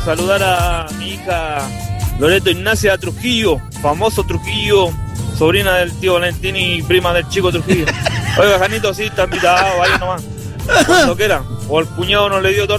saludar a mi hija Loreto Ignacia Trujillo, famoso Trujillo, sobrina del tío Valentín y prima del chico Trujillo. Oiga, Janito, sí, está invitado, vaya nomás. Cuando quiera. O el cuñado no le dio torta.